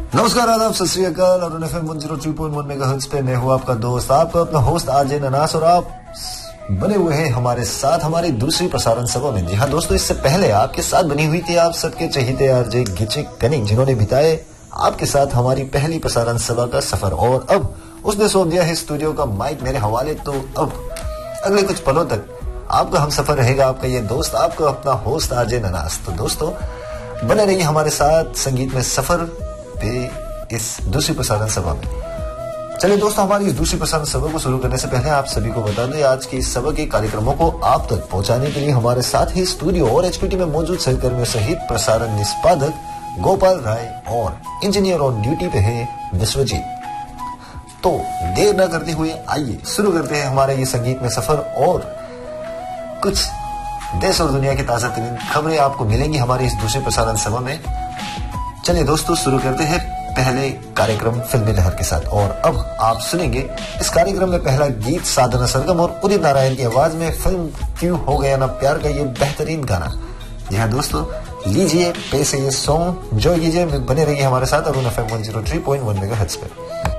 नमस्कार, आदाब, सत श्री अकाल। और FM 103.1 मेगाहर्ट्ज पे मैं हूँ आपका दोस्त, आपका अपना होस्ट आरजे ननास, और आप बने हुए हैं हमारे साथ हमारी दूसरी प्रसारण सभा में। जी हाँ दोस्तों, इससे पहले आपके साथ बनी हुई थी आप सबके चहीते आरजे गिचिक कनिंग, जिन्होंने बिताए आपके साथ हमारी पहली प्रसारण सभा का सफर। और अब उसने सौंप दिया है स्टूडियो का माइक मेरे हवाले। तो अब अगले कुछ पलों तक आपका हम सफर रहेगा, आपका ये दोस्त, आपका अपना होस्ट आरजे ननास। तो दोस्तों बने रहिए हमारे साथ संगीत में सफर पे इस दूसरी प्रसारण सभा में। चलिए दोस्तों, हमारी इस दूसरी प्रसारण सभा को शुरू करने से पहले आप सभी को बता दें, आज की इस सभा के कार्यक्रमों को आप तक पहुंचाने के लिए हमारे साथ ही स्टूडियो और एचपीटी में मौजूद सहकर्मियों सहित प्रसारण निष्पादक गोपाल राय और इंजीनियर ऑन ड्यूटी पे है विश्वजीत। तो देर न करते हुए आइए शुरू करते हैं हमारे ये संगीत में सफर, और कुछ देश और दुनिया की ताजा तरीन खबरें आपको मिलेंगी हमारी इस दूसरी प्रसारण सभा में। चलिए दोस्तों, शुरू करते हैं पहले कार्यक्रम फिल्मी लहर के साथ। और अब आप सुनेंगे इस कार्यक्रम में पहला गीत साधना सरगम और उदित नारायण की आवाज में फिल्म क्यों हो गया ना प्यार का ये बेहतरीन गाना। जी हाँ दोस्तों, लीजिए पैसे ये सॉन्ग, एंजॉय कीजिए, बने रहिए हमारे साथ अरुण FM 103.1 मेगाहर्ट्ज पे।